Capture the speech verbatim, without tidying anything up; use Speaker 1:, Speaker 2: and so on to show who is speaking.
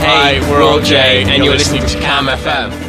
Speaker 1: Hey, we're O J, and you're listening to Cam F M.